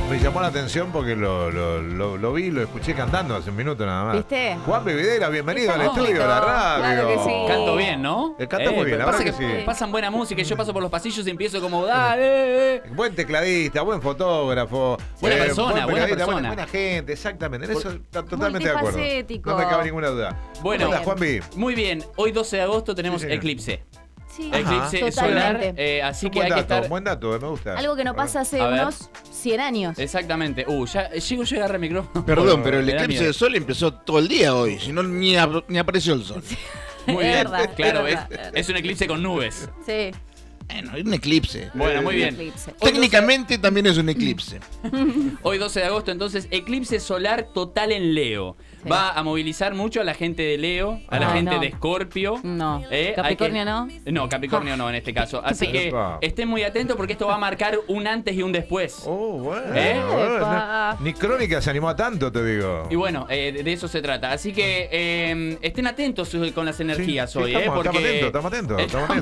me llamó la atención porque lo vi, lo escuché cantando hace un minuto nada más. ¿Viste? Juan Videla, bienvenido al estudio, a la radio. Claro que sí. Canto bien, ¿no? Canta muy bien, la pasa verdad que sí. Pasan buena música y yo paso por los pasillos y empiezo como, dale. Buen tecladista, buen fotógrafo. Buena persona, buen buena persona. Buena gente, exactamente. En eso totalmente de acuerdo. Multifacético. No me cabe ninguna duda. Bueno, ¿Cómo estás, Juanvi? Muy bien, hoy 12 de agosto tenemos Sí, señor. eclipse. Sí. Eclipse Totalmente. solar, así que Buen hay que dato, estar... buen dato, me gusta. Algo que no pasa hace A ver. unos 100 años. Exactamente. Ya llego yo a agarrar el micrófono. Perdón, pero el Me da eclipse miedo. de sol empezó todo el día hoy, si no ni apareció el sol. Muy Es bien, verdad, claro, es es, verdad. es un eclipse con nubes. Sí. Bueno, es un eclipse. Bueno, muy bien. Eclipse. Técnicamente también es un eclipse. Hoy 12 de agosto, entonces, eclipse solar total en Leo. Sí. Va a movilizar mucho a la gente de Leo, a la Ah, gente no. de Escorpio. No. Hay Capricornio que- no. No, Capricornio no en este caso. Así que Epa. estén muy atentos porque esto va a marcar un antes y un después. Oh, bueno. Epa. Ni Crónica se animó a tanto, te digo. Y bueno, de eso se trata. Así que estén atentos con las energías Sí, hoy, estamos porque estamos atentos.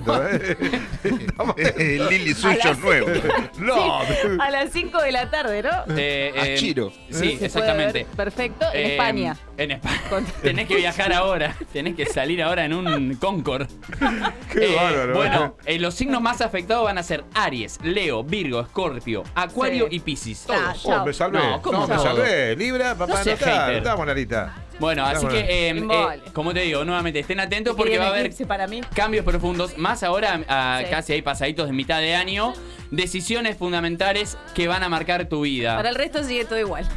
Estamos atentos. Lili Suyo nuevo. No, A las 5 de la tarde, ¿no? A Chiro. Sí, Se exactamente. puede ver perfecto. En España. En España. Tenés que viajar ahora. Tenés que salir ahora en un Concorde. Qué bárbaro. Bueno, los signos más afectados van a ser Aries, Leo, Virgo, Escorpio, Acuario Sí. y Piscis. Ah, Oh, chao. me salvé. No, ¿cómo me todo? salvé. Libra, papá, No seas hater. estamos, Larita. Bueno, así Vale. que, Vale. como te digo, nuevamente, estén atentos ¿Qué porque viene va a haber eclipse para mí? cambios profundos, más ahora, Sí. casi ahí pasaditos de mitad de año, decisiones fundamentales que van a marcar tu vida. Para el resto sigue todo igual.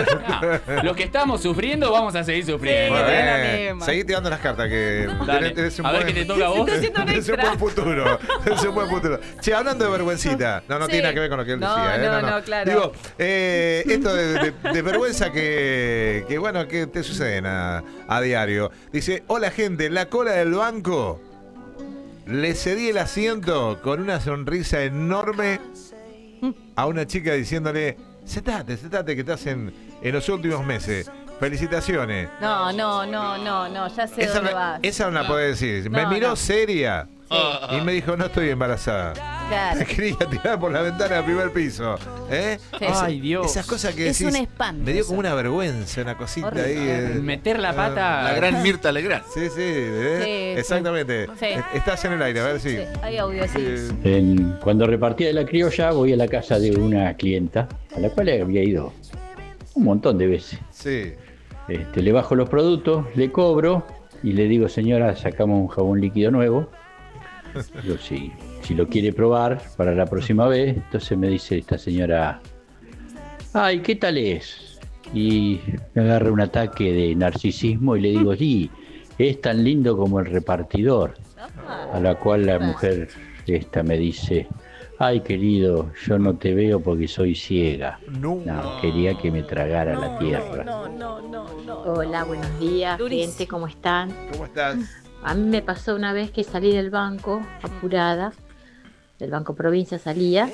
No, los que estamos sufriendo, vamos a seguir sufriendo. Sí, ¿eh? es la misma. Seguí tirando las cartas que Dale, tenés un a ver buen- qué te toca a vos. Está haciendo un Es un extra. buen futuro. Es un buen futuro. Che, hablando de vergüencita. No Sí. tiene nada que ver con lo que él No, decía. no, claro. Digo, esto de vergüenza que bueno, que te suceden a diario. Dice, hola gente, en la cola del banco le cedí el asiento con una sonrisa enorme a una chica diciéndole, sentate, que estás en los últimos meses. Felicitaciones. No, ya sé dónde vas. Esa no la podés decir. Me No, miró no. seria y me dijo, no estoy embarazada. Claro. Me quería tirar por la ventana del primer piso. ¿Eh? Sí. Ay, Dios. Esas cosas que Es decís. un espanto Me dio eso. como una vergüenza, una cosita Horrible. ahí. Meter la pata. La gran Mirta Legrand. Sí, Sí, exactamente. sí. Estás en el aire, a ver si. Sí, hay audio, sí. Cuando repartía de la criolla, voy a la casa de una clienta, a la cual había ido un montón de veces. Sí. Le bajo los productos, le cobro y le digo, señora, sacamos un jabón líquido nuevo. Digo, si lo quiere probar para la próxima vez, entonces me dice esta señora, ay, ¿qué tal es? Y me agarra un ataque de narcisismo y le digo, sí, es tan lindo como el repartidor. A la cual la mujer esta me dice, ay querido, yo no te veo porque soy ciega. No. No, quería que me tragara la tierra. No. Hola, buenos días, Durísimo. gente, ¿cómo están? ¿Cómo estás? A mí me pasó una vez que salí del banco, apurada, del Banco Provincia salía,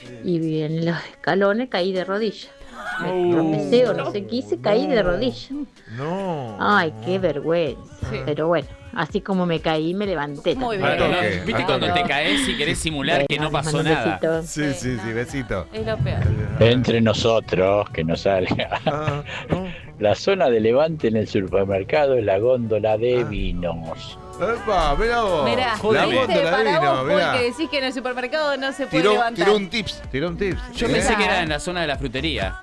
y en los escalones caí de rodillas. Me tropecé o no sé qué hice, caí de rodillas. No. Ay, qué vergüenza. Sí. Pero bueno, así como me caí, me levanté. Muy también. bien. Al toque, ¿Viste al cuando toque. te caes y querés simular que no Bueno, les pasó mando un nada? besito. Sí, besito. Es lo peor. Entre nosotros, que no salga. Ah, no. La zona de levante en el supermercado es la góndola de vinos. Epa, mirá vos. Mirá, La Jodeme. ¿viste? góndola Para vino, vos, mirá. porque decís que en el supermercado no se puede Tiró levantar. un tips. Tiró un tips. Yo ¿Eh? pensé que era en la zona de la frutería.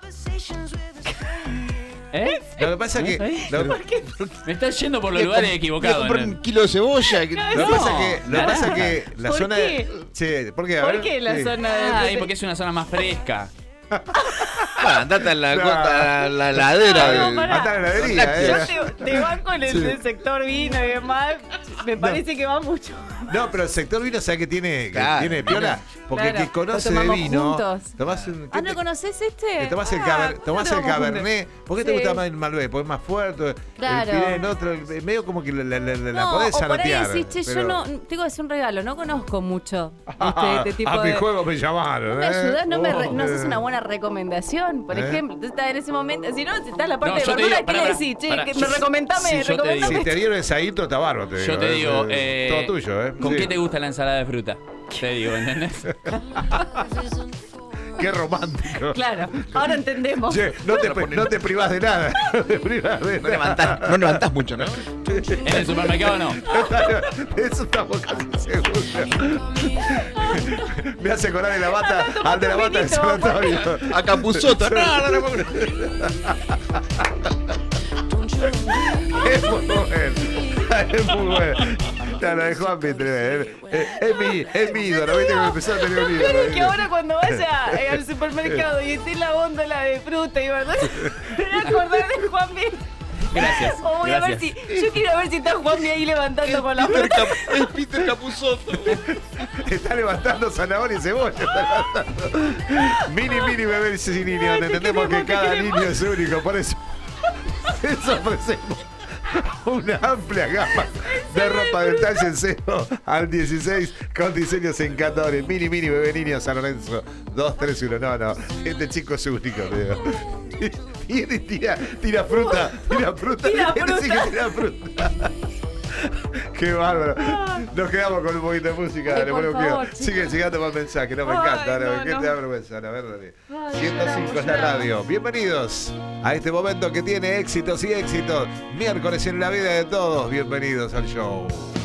¿Eh? Lo que pasa es que. ¿Eh? Lo, Me estás yendo por los Voy a lugares Voy a equivocados. comprar ¿no? un kilo de cebolla. lo que pasa es que. Lo que pasa es que la ¿Por zona qué? Sí, ¿por qué? A ¿Por ver, qué la sí. zona de Ay, porque es una zona más fresca. Andate a la, Claro. a la heladera. No, pará. Hasta en la heladería, Yo te banco en el sector vino y demás. Me parece que va mucho. No, pero el sector vino, ¿sabes qué tiene? Que Claro. tiene piola. Porque Claro. el que conoce Lo de tomamos vino. juntos. Tomás un. Ah, ¿no conoces este? Te tomás el, tomás el Cabernet. ¿Por qué te gusta más el Malbec? Porque es más fuerte. Claro. El Pirén, otro. Medio como que la No, podés o por ahí sanotear. decís, che, pero- yo no, tengo que hacer un regalo, no conozco mucho A este tipo mi de... juego me llamaron. ¿No me ayudás? ¿No, no haces una buena buena recomendación? Por ¿Eh? ejemplo, entonces estás en ese momento, si no, si estás en la parte No, de yo te verdura, digo, ¿qué pará, le pará, decís? Che, pará. que Yo- recomendame, sí, yo te digo. recomendame. Si te dieron ensadito, está bárbaro, te digo. Yo te digo, todo tuyo, ¿eh? ¿con Sí. qué te gusta la ensalada de fruta? Te digo, ¿entendés? Qué romántico. Claro, ahora entendemos. Che, no te privás de nada. No te privás de No nada. levantás mucho, ¿no? En el supermercado no. Eso estamos casi seguros. Me hace acordar de la bata, al de la bata del sanatorio. A Capuzotto. No. Es muy bueno. Es muy bueno. No, lo de Juanpi es tremendo. Es mi ídolo, viste que empezó a tener un ídolo. Pero es que ahora cuando vaya al supermercado y esté en la góndola de fruta y verdad, me voy a acordar de Juanpi. Gracias. O voy a ver si. Yo quiero ver si está Juanpi ahí levantando con la fruta. Es Peter Capuzotto. Está levantando zanahoria y cebolla. Está levantando. Mini bebé sin niño. Ay, te Entendemos que queremos, cada te niño es único. Por eso ofrecemos una amplia gama de ropa del talle 0 al 16 con diseños encantadores. Mini bebé niño San Lorenzo 231. No. Este chico es único, te digo. Tira fruta. Este sí que tira fruta. Qué bárbaro. Nos quedamos con un poquito de música. Ay, Le por ponemos favor, cuidado. Sigue llegando más mensajes. No me Ay, encanta. no, ¿Qué no. te da vergüenza? A ver, dale. Ay, 105 es la lloramos. radio. Bienvenidos a este momento que tiene éxitos y éxitos. Miércoles en la vida de todos. Bienvenidos al show.